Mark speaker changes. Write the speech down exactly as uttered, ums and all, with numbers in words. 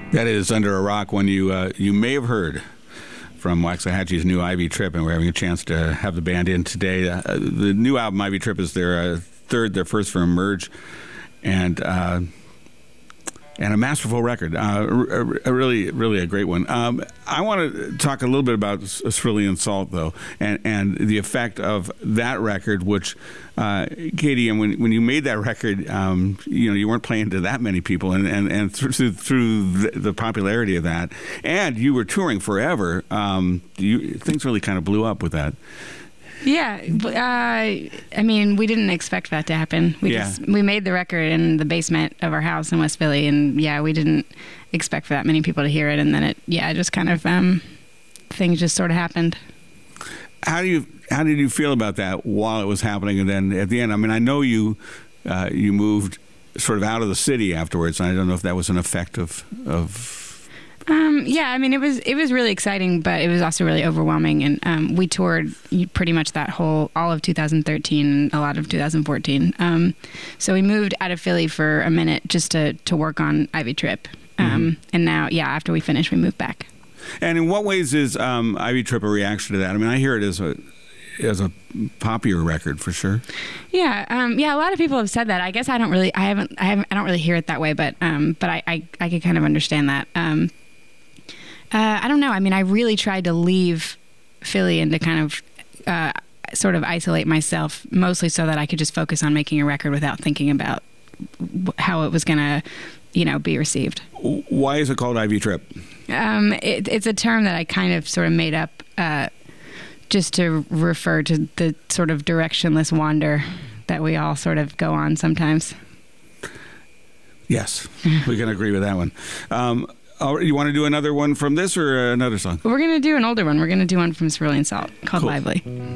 Speaker 1: That is Under a Rock, when you uh, you may have heard from Waxahachie's new Ivy Trip, and we're having a chance to have the band in today. Uh, the new album, Ivy Trip, is their uh, third, their first from Emerge, and uh, and a masterful record. Uh, a, a really, really a great one. Um, I want to talk a little bit about Cerulean Salt, though, and, and the effect of that record, which, uh, Katie, and when when you made that record, um, you know, you weren't playing to that many people, and, and, and through, through the, the popularity of that, and you were touring forever, um, you, things really kind of blew up with that.
Speaker 2: Yeah, uh, I mean, we didn't expect that to happen. We
Speaker 1: Yeah.
Speaker 2: just we made the record in the basement of our house in West Philly, and yeah, we didn't expect for that many people to hear it, and then it, yeah, just kind of um, things just sort of happened.
Speaker 1: How do you how did you feel about that while it was happening, and then at the end? I mean, I know you uh, you moved sort of out of the city afterwards, and I don't know if that was an effect of of.
Speaker 2: Um, yeah, I mean, it was it was really exciting, but it was also really overwhelming. And um, we toured pretty much that whole, all of two thousand thirteen and a lot of two thousand fourteen. Um, so we moved out of Philly for a minute just to, to work on Ivy Trip. Um, mm-hmm. And now, yeah, after we finished, we moved back. And
Speaker 1: in what ways is um, Ivy Trip a reaction to that? I mean, I hear it as a as a poppier record for sure.
Speaker 2: Yeah, um, yeah. A lot of people have said that. I guess I don't really, I haven't, I haven't, I don't really hear it that way. But um, but I, I, I could kind of understand that. Um, Uh, I don't know. I mean, I really tried to leave Philly and to kind of uh, sort of isolate myself, mostly so that I could just focus on making a record without thinking about how it was going to, you know, be received.
Speaker 1: Why is it called Ivy Trip?
Speaker 2: Um, it, it's a term that I kind of sort of made up uh, just to refer to the sort of directionless wander that we all sort of go on sometimes.
Speaker 1: Yes, we can agree with that one. Um, Oh, you want to do another one from this or another song?
Speaker 2: We're going to do an older one. We're going to do one from Cerulean Salt called
Speaker 1: Cool.
Speaker 2: Lively.